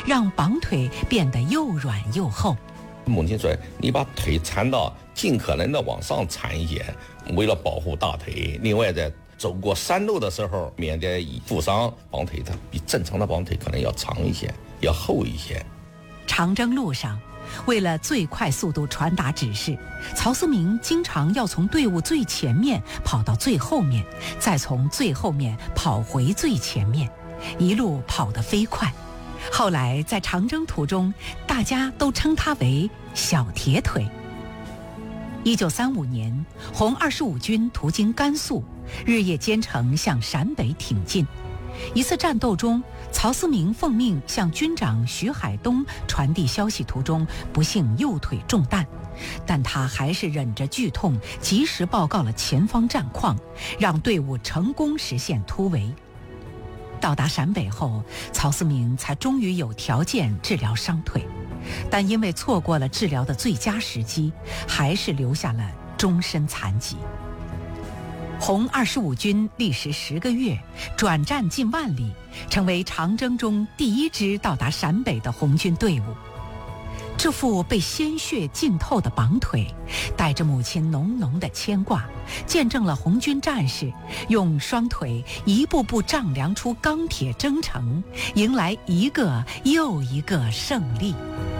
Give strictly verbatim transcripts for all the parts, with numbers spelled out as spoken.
让绑腿变得又软又厚。 母亲说：“你把腿缠到尽可能的往上缠一些，为了保护大腿。另外，在走过山路的时候，免得负伤。绑腿它比正常的绑腿可能要长一些，要厚一些。” 长征路上，为了最快速度传达指示，曹思明经常要从队伍最前面跑到最后面，再从最后面跑回最前面，一路跑得飞快。后来在长征途中，大家都称他为小铁腿。一九三五年，红二十五军途经甘肃，日夜兼程向陕北挺进。一次战斗中，曹思明奉命向军长徐海东传递消息途中，不幸右腿中弹，但他还是忍着剧痛，及时报告了前方战况，让队伍成功实现突围。到达陕北后，曹思明才终于有条件治疗伤腿，但因为错过了治疗的最佳时机，还是留下了终身残疾。红二十五军历时十个月，转战近万里，成为长征中第一支到达陕北的红军队伍。这副被鲜血浸透的绑腿，带着母亲浓浓的牵挂，见证了红军战士用双腿一步步丈量出钢铁征程，迎来一个又一个胜利。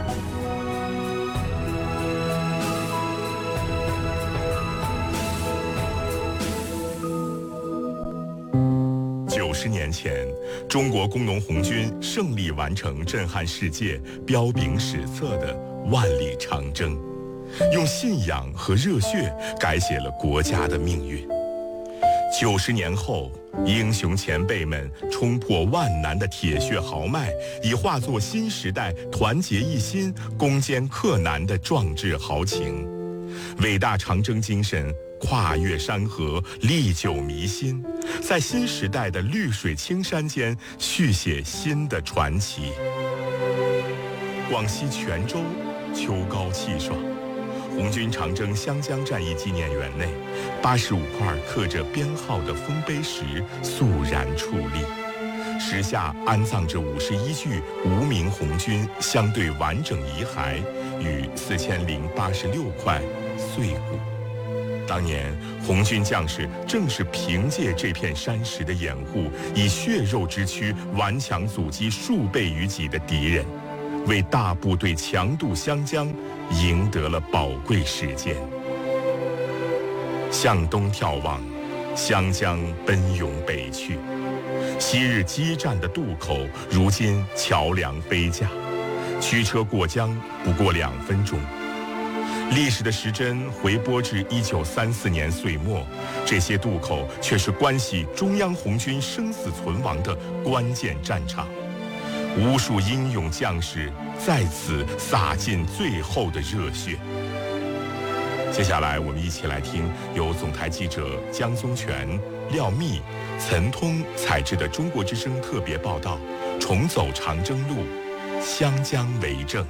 九十年前，中国工农红军胜利完成震撼世界、彪炳史册的万里长征，用信仰和热血改写了国家的命运。九十年后，英雄前辈们冲破万难的铁血豪迈，已化作新时代团结一心、攻坚克难的壮志豪情。伟大长征精神跨越山河，历久弥新，在新时代的绿水青山间续写新的传奇。广西全州秋高气爽，红军长征湘江战役纪念园内，八十五块刻着编号的丰碑石肃然矗立，石下安葬着五十一具无名红军相对完整遗骸与四千零八十六块碎骨。当年红军将士正是凭借这片山石的掩护，以血肉之躯顽强阻击数倍于己的敌人，为大部队强渡湘江赢得了宝贵时间。向东眺望，湘江奔涌北去，昔日激战的渡口，如今桥梁飞架，驱车过江不过两分钟。历史的时针回拨至一九三四年岁末，这些渡口却是关系中央红军生死存亡的关键战场，无数英勇将士在此洒尽最后的热血。接下来我们一起来听由总台记者江宗全、廖密、岑通采制的中国之声特别报道《重走长征路，湘江为证》。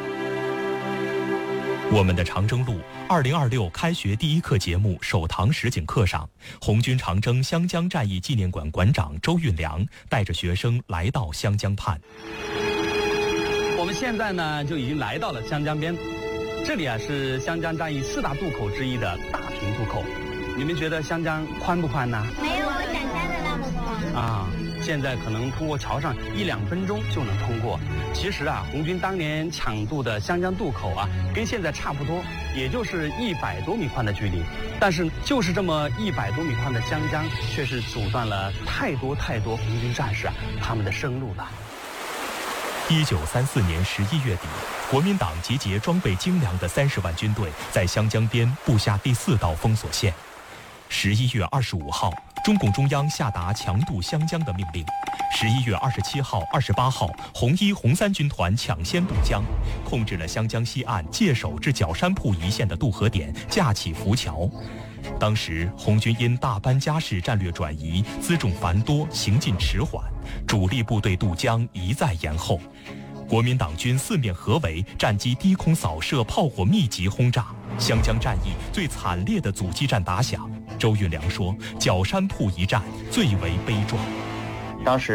我们的长征路二零二六开学第一课节目首堂实景课上，红军长征湘江战役纪念馆馆长周运良带着学生来到湘江畔。 我们现在呢就已经来到了湘江边，这里啊是湘江战役四大渡口之一的大平渡口。你们觉得湘江宽不宽呢？ 没有我想象的那么宽啊。现在可能通过桥上一两分钟就能通过。其实啊，红军当年抢渡的湘江渡口啊，跟现在差不多，也就是一百多米宽的距离。但是就是这么一百多米宽的湘江，却是阻断了太多太多红军战士啊他们的生路了。 一九三四年十一月底，国民党集结装备精良的三十万军队，在湘江边布下第四道封锁线。十一月二十五号，中共中央下达强渡湘江的命令。十一月二十七号、二十八号，红一、红三军团抢先渡江，控制了湘江西岸界首至角山铺一线的渡河点，架起浮桥。当时红军因大班家事战略转移，辎重繁多，行进迟缓，主力部队渡江一再延后。国民党军四面合围，战机低空扫射，炮火密集轰炸，湘江战役最惨烈的阻击战打响。周运良说，角山铺一战最为悲壮。 当时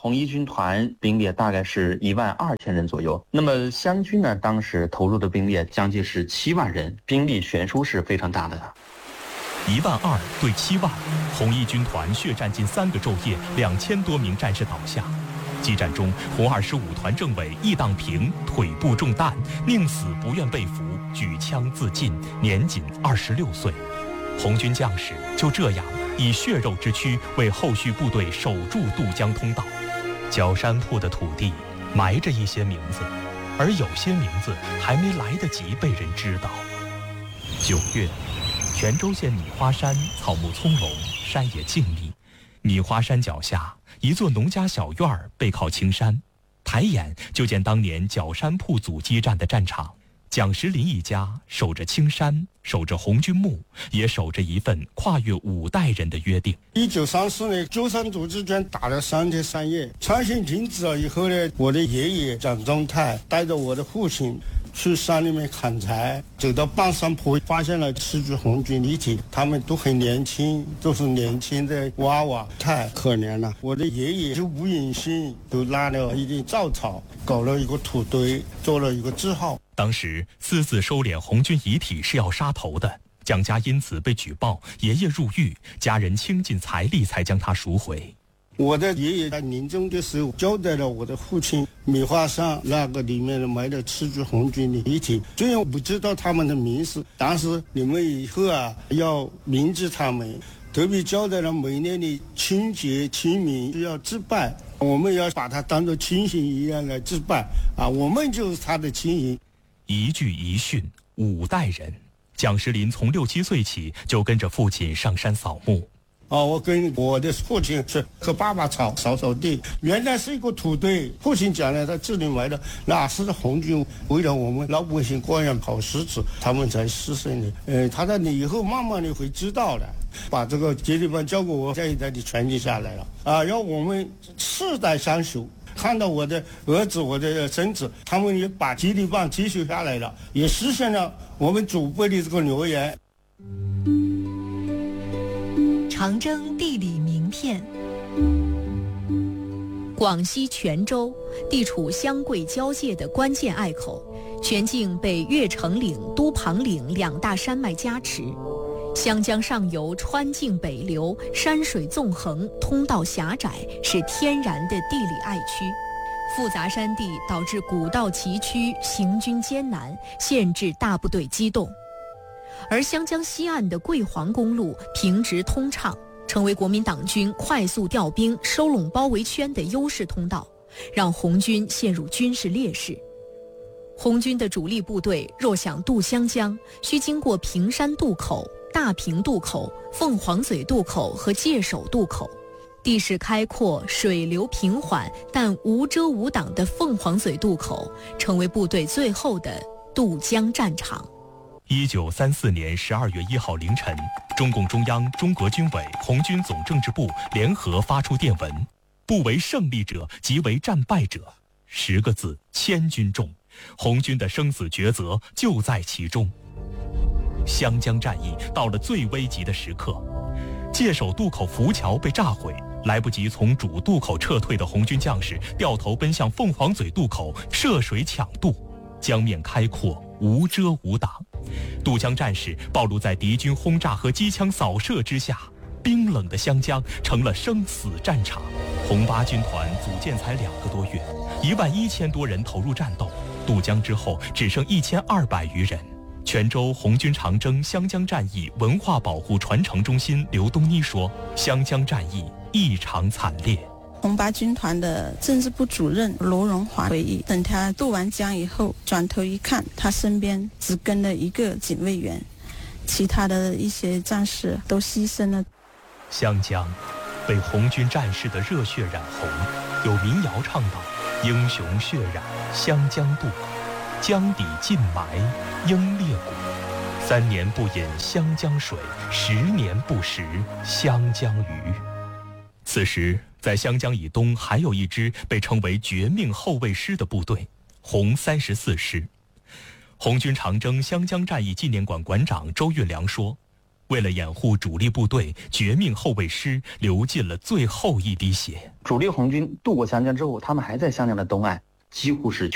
红一军团兵力大概是一万二千人左右，那么湘军呢，当时投入的兵力将近是七万人，兵力悬殊是非常大的。 一万二对七万，红一军团血战近三个昼夜，两千多名战士倒下。激战中，红二十五团政委易当平腿部中弹，宁死不愿被俘，举枪自尽，年仅二十六岁。红军将士就这样以血肉之躯为后续部队守住渡江通道。角山铺的土地埋着一些名字，而有些名字还没来得及被人知道。九月，泉州县米花山草木葱茏，山野静谧。米花山脚下一座农家小院儿背靠青山，抬眼就见当年角山铺阻击战的战场。蒋时林一家守着青山，守着红军墓，也守着一份跨越五代人的约定。 一九三四年九三阻击战打了三天三夜，参戦停止了以后呢，我的爷爷蒋宗泰带着我的父亲去山里面砍柴，走到半山坡，发现了十具红军遗体，他们都很年轻，都是年轻的娃娃，太可怜了。我的爷爷就吴允信就拉了一点稻草，搞了一个土堆，做了一个字号。 当时私自收敛红军遗体是要杀头的，蒋家因此被举报，爷爷入狱，家人倾尽财力才将他赎回。 我的爷爷在临终的时候交代了我的父亲，米花山那个里面埋了七具红军的遗体，虽然我不知道他们的名字，但是你们以后啊要铭记他们，特别交代了每年的春节清明要祭拜，我们要把他当作亲信一样来祭拜啊，我们就是他的亲人。 一句一训，五代人。蒋时林从六七岁起就跟着父亲上山扫墓。 哦，我跟我的父亲是和爸爸吵扫扫地，原来是一个土堆。父亲讲了，他这里埋的那是红军为了我们老百姓过上好日子，他们才牺牲的。呃，他说你以后慢慢的会知道的，把这个接力棒交给我，下一代就传承下来了啊，要我们世代相守。看到我的儿子我的孙子，他们也把接力棒继续下来了，也实现了我们祖辈的这个诺言。 长征地理名片。广西泉州地处湘桂交界的关键隘口，全境被越城岭、都庞岭两大山脉加持，湘江上游川泾北流，山水纵横，通道狭窄，是天然的地理隘区。复杂山地导致古道崎岖，行军艰难，限制大部队机动。而湘江西岸的桂黄公路平直通畅，成为国民党军快速调兵、收拢包围圈的优势通道，让红军陷入军事劣势。红军的主力部队若想渡湘江，需经过平山渡口、大平渡口、凤凰嘴渡口和界首渡口。地势开阔，水流平缓，但无遮无挡的凤凰嘴渡口成为部队最后的渡江战场。 一九三四年十二月一号凌晨，中共中央、中革军委、红军总政治部联合发出电文：不为胜利者，即为战败者。十个字，千钧重。红军的生死抉择就在其中。湘江战役到了最危急的时刻，界首渡口浮桥被炸毁，来不及从主渡口撤退的红军将士掉头奔向凤凰嘴渡口涉水抢渡，江面开阔，无遮无挡。渡江战士暴露在敌军轰炸和机枪扫射之下，冰冷的湘江成了生死战场。红八军团组建才两个多月，一万一千多人投入战斗，渡江之后只剩一千二百余人。泉州红军长征湘江战役文化保护传承中心刘东妮说，湘江战役异常惨烈。 红八军团的政治部主任罗荣华回忆，等他渡完江以后，转头一看，他身边只跟了一个警卫员，其他的一些战士都牺牲了。 湘江被红军战士的热血染红，有民谣唱道：英雄血染湘江渡，江底尽埋英烈骨。三年不饮湘江水，十年不食湘江鱼。此时在湘江以东还有一支被称为绝命后卫师的部队，红三十四师。红军长征湘江战役纪念馆馆长周运良说， 为了掩护主力部队，绝命后卫师流尽了最后一滴血。 主力红军渡过湘江之后，他们还在湘江的东岸，几乎是